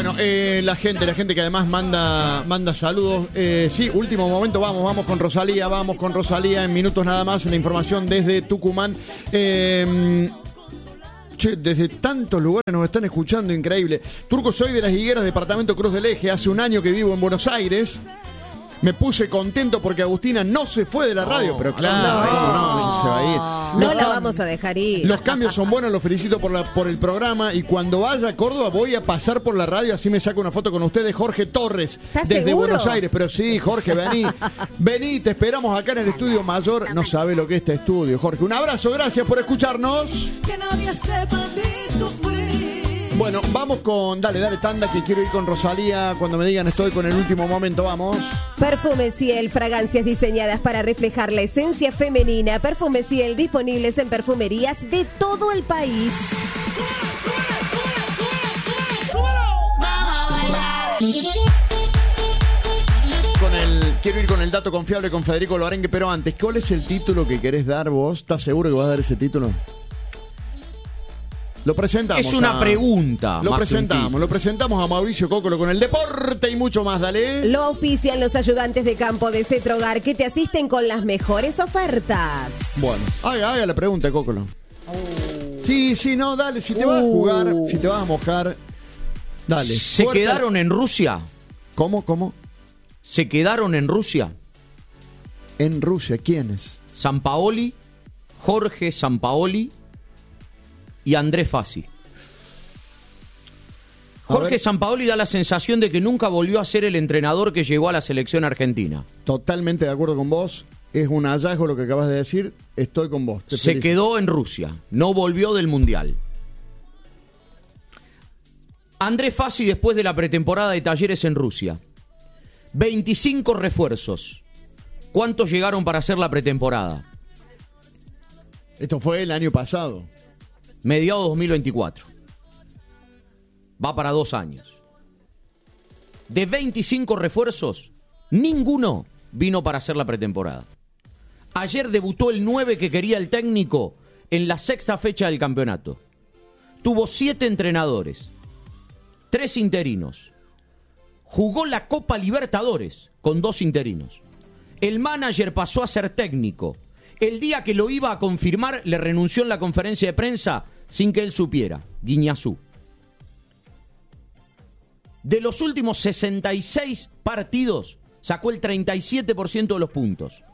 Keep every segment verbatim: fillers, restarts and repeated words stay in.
Bueno, eh, la gente, la gente que además manda, manda saludos. Eh, sí, último momento, vamos, vamos con Rosalía, vamos con Rosalía en minutos nada más, la información desde Tucumán. Eh, che, desde tantos lugares nos están escuchando, increíble. Turco, soy de Las Higueras, departamento Cruz del Eje, hace un año que vivo en Buenos Aires. Me puse contento porque Agustina no se fue de la radio, no, pero claro, no, no, no se va a ir. No la vamos a dejar ir. Los cambios son buenos, los felicito por, la, por el programa. Y cuando vaya a Córdoba voy a pasar por la radio, así me saco una foto con ustedes, Jorge Torres, desde seguro? Buenos Aires. Pero sí, Jorge, vení, vení, te esperamos acá en el estudio mayor. No sabe lo que es este estudio, Jorge. Un abrazo, gracias por escucharnos. Que nadie sepa de sufrir. Bueno, vamos con, dale, dale tanda, que quiero ir con Rosalía. Cuando me digan estoy con el último momento, vamos. Perfume Ciel, fragancias diseñadas para reflejar la esencia femenina. Perfume Ciel, disponibles en perfumerías de todo el país. Con el, quiero ir con el dato confiable con Federico Loarengue, pero antes, ¿cuál es el título que querés dar vos? ¿Estás seguro que vas a dar ese título? Lo presentamos. Es una a, pregunta. Lo presentamos, lo presentamos a Mauricio Cócolo con el deporte y mucho más, dale. Lo auspician los ayudantes de campo de Cetrogar que te asisten con las mejores ofertas. Bueno, haga, haga la pregunta, Cócolo. Oh. Sí, sí, no, dale, si te uh. vas a jugar, si te vas a mojar, dale. ¿Se fuerte. quedaron en Rusia? ¿Cómo, cómo? ¿Se quedaron en Rusia? ¿En Rusia? ¿Quiénes? Sampaoli, Jorge Sampaoli y Andrés Fassi. Jorge Sampaoli da la sensación de que nunca volvió a ser el entrenador que llegó a la selección argentina. Totalmente de acuerdo con vos. Es un hallazgo lo que acabas de decir. Estoy con vos. Te Se felicito. quedó en Rusia. No volvió del Mundial. Andrés Fassi después de la pretemporada de Talleres en Rusia. veinticinco refuerzos. ¿Cuántos llegaron para hacer la pretemporada? Esto fue el año pasado. Mediados dos mil veinticuatro. Va para dos años. De veinticinco refuerzos, ninguno vino para hacer la pretemporada. Ayer debutó el nueve que quería el técnico en la sexta fecha del campeonato. Tuvo siete entrenadores, tres interinos. Jugó la Copa Libertadores con dos interinos. El manager pasó a ser técnico. El día que lo iba a confirmar, le renunció en la conferencia de prensa sin que él supiera. Guiñazú. De los últimos sesenta y seis partidos, sacó el treinta y siete por ciento de los puntos.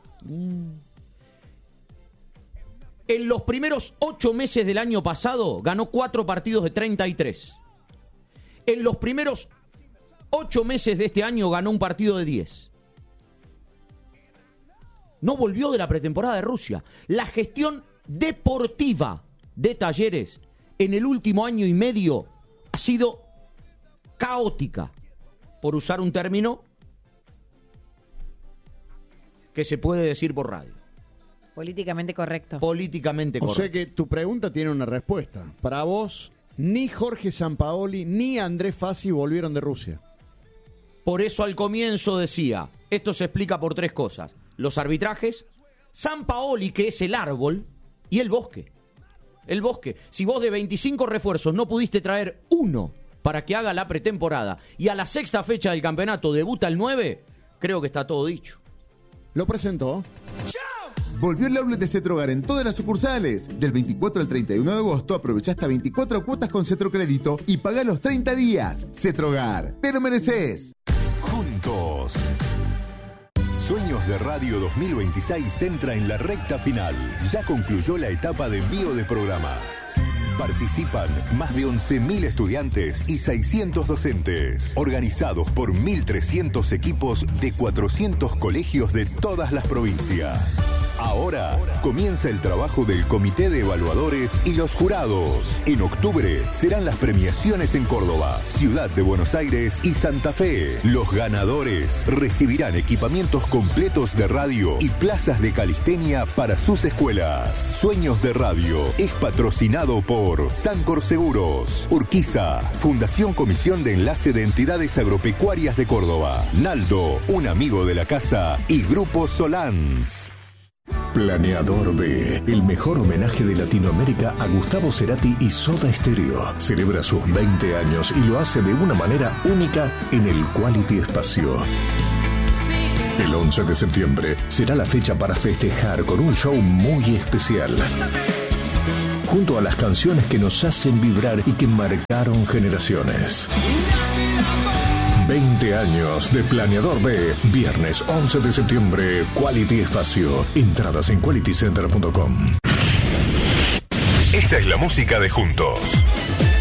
En los primeros ocho meses del año pasado, ganó cuatro partidos de treinta y tres. En los primeros ocho meses de este año, ganó un partido de diez. No volvió de la pretemporada de Rusia. La gestión deportiva de Talleres en el último año y medio ha sido caótica, por usar un término que se puede decir por radio. Políticamente correcto. Políticamente correcto. O sea que tu pregunta tiene una respuesta. Para vos, ni Jorge Sampaoli ni Andrés Fassi volvieron de Rusia. Por eso al comienzo decía, esto se explica por tres cosas. Los arbitrajes, Sampaoli, que es el árbol, y el bosque. El bosque. Si vos de veinticinco refuerzos no pudiste traer uno para que haga la pretemporada y a la sexta fecha del campeonato debuta el nueve, creo que está todo dicho. Lo presentó. Volvió el outlet de Cetrogar en todas las sucursales. Del veinticuatro al treinta y uno de agosto aprovecha hasta veinticuatro cuotas con Cetrocrédito y pagá los treinta días. Cetrogar, te lo mereces. Juntos. Sueños de Radio dos mil veintiséis entra en la recta final. Ya concluyó la etapa de envío de programas. Participan más de once mil estudiantes y seiscientos docentes, organizados por mil trescientos equipos de cuatrocientos colegios de todas las provincias. Ahora comienza el trabajo del Comité de Evaluadores y los jurados. En octubre serán las premiaciones en Córdoba, Ciudad de Buenos Aires y Santa Fe. Los ganadores recibirán equipamientos completos de radio y plazas de calistenia para sus escuelas. Sueños de Radio es patrocinado por Sancor Seguros, Urquiza, Fundación Comisión de Enlace de Entidades Agropecuarias de Córdoba, Naldo, un amigo de la casa, y Grupo Solans. Planeador B, el mejor homenaje de Latinoamérica a Gustavo Cerati y Soda Stereo. Celebra sus veinte años y lo hace de una manera única en el Quality Espacio. El once de septiembre será la fecha para festejar con un show muy especial. Junto a las canciones que nos hacen vibrar y que marcaron generaciones. veinte años de Planeador B, viernes once de septiembre, Quality Espacio. Entradas en quality center punto com. Esta es la música de Juntos.